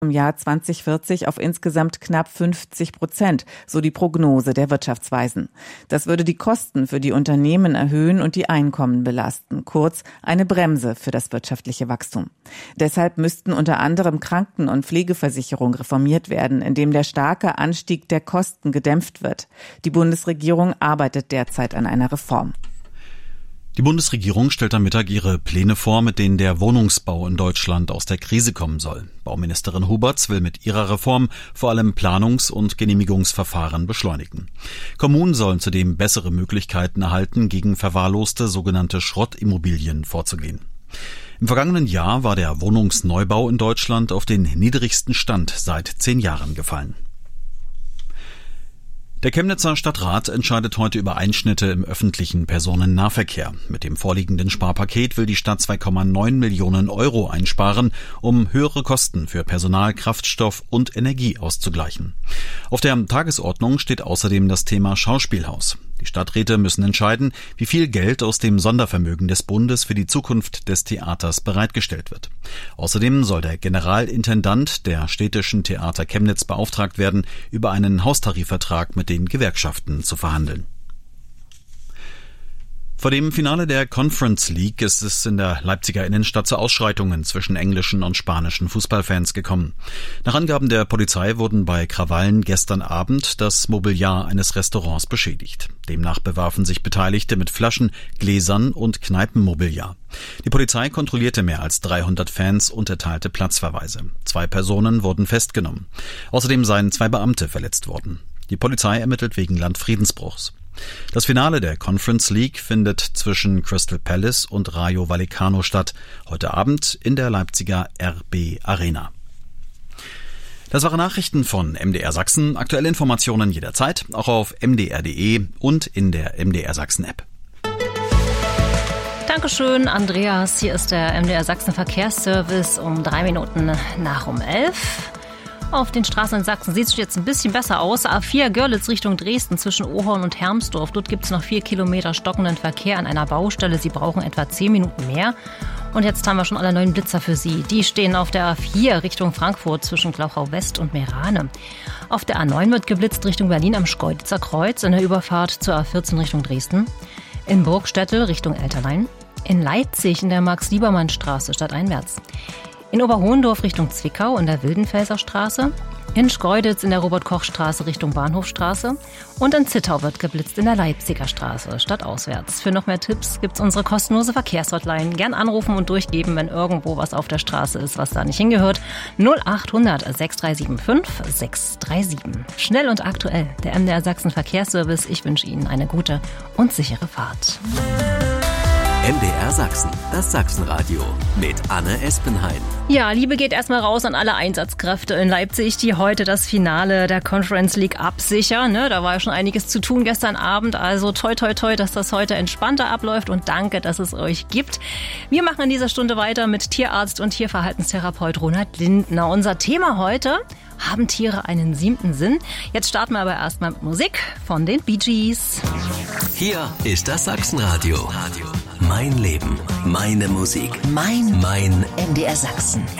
im Jahr 2040 auf insgesamt knapp 50%, so die Prognose der Wirtschaftsweisen. Das würde die Kosten für die Unternehmen erhöhen und die Einkommen belasten. Kurz, eine Bremse für das wirtschaftliche Wachstum. Deshalb müssten unter anderem Kranken- und Pflegeversicherung reformiert werden, indem der starke Anstieg der Kosten gedämpft wird. Die Bundesregierung arbeitet derzeit an einer Reform. Die Bundesregierung stellt am Mittag ihre Pläne vor, mit denen der Wohnungsbau in Deutschland aus der Krise kommen soll. Bauministerin Huberts will mit ihrer Reform vor allem Planungs- und Genehmigungsverfahren beschleunigen. Kommunen sollen zudem bessere Möglichkeiten erhalten, gegen verwahrloste sogenannte Schrottimmobilien vorzugehen. Im vergangenen Jahr war der Wohnungsneubau in Deutschland auf den niedrigsten Stand seit 10 Jahren gefallen. Der Chemnitzer Stadtrat entscheidet heute über Einschnitte im öffentlichen Personennahverkehr. Mit dem vorliegenden Sparpaket will die Stadt 2,9 Millionen Euro einsparen, um höhere Kosten für Personal, Kraftstoff und Energie auszugleichen. Auf der Tagesordnung steht außerdem das Thema Schauspielhaus. Die Stadträte müssen entscheiden, wie viel Geld aus dem Sondervermögen des Bundes für die Zukunft des Theaters bereitgestellt wird. Außerdem soll der Generalintendant der städtischen Theater Chemnitz beauftragt werden, über einen Haustarifvertrag mit den Gewerkschaften zu verhandeln. Vor dem Finale der Conference League ist es in der Leipziger Innenstadt zu Ausschreitungen zwischen englischen und spanischen Fußballfans gekommen. Nach Angaben der Polizei wurden bei Krawallen gestern Abend das Mobiliar eines Restaurants beschädigt. Demnach bewarfen sich Beteiligte mit Flaschen, Gläsern und Kneipenmobiliar. Die Polizei kontrollierte mehr als 300 Fans und erteilte Platzverweise. 2 Personen wurden festgenommen. Außerdem seien 2 Beamte verletzt worden. Die Polizei ermittelt wegen Landfriedensbruchs. Das Finale der Conference League findet zwischen Crystal Palace und Rayo Vallecano statt, heute Abend in der Leipziger RB Arena. Das waren Nachrichten von MDR Sachsen. Aktuelle Informationen jederzeit, auch auf mdr.de und in der MDR Sachsen App. Dankeschön, Andreas. Hier ist der MDR Sachsen Verkehrsservice um 3 Minuten nach um 11. Auf den Straßen in Sachsen sieht es jetzt ein bisschen besser aus. A4 Görlitz Richtung Dresden zwischen Ohorn und Hermsdorf. Dort gibt es noch 4 Kilometer stockenden Verkehr an einer Baustelle. Sie brauchen etwa 10 Minuten mehr. Und jetzt haben wir schon alle neuen Blitzer für Sie. Die stehen auf der A4 Richtung Frankfurt zwischen Glauchau West und Meerane. Auf der A9 wird geblitzt Richtung Berlin am Schkeuditzer Kreuz in der Überfahrt zur A14 Richtung Dresden. In Burgstättel Richtung Elterlein. In Leipzig in der Max-Liebermann-Straße stadteinwärts. In Oberhohendorf Richtung Zwickau in der Wildenfelser Straße, in Schkeuditz in der Robert-Koch-Straße Richtung Bahnhofstraße und in Zittau wird geblitzt in der Leipziger Straße stadtauswärts. Für noch mehr Tipps gibt's unsere kostenlose Verkehrshotline. Gern anrufen und durchgeben, wenn irgendwo was auf der Straße ist, was da nicht hingehört. 0800 6375 637. Schnell und aktuell, der MDR Sachsen Verkehrsservice. Ich wünsche Ihnen eine gute und sichere Fahrt. MDR Sachsen, das Sachsenradio mit Anne Espenhain. Ja, Liebe geht erstmal raus an alle Einsatzkräfte in Leipzig, die heute das Finale der Conference League absichern. Da war ja schon einiges zu tun gestern Abend, also toi toi toi, dass das heute entspannter abläuft und danke, dass es euch gibt. Wir machen in dieser Stunde weiter mit Tierarzt und Tierverhaltenstherapeut Ronald Lindner. Unser Thema heute: Haben Tiere einen 7. Sinn? Jetzt starten wir aber erstmal mit Musik von den Bee Gees. Hier ist das Sachsenradio. Mein Leben, meine Musik, mein MDR Sachsen.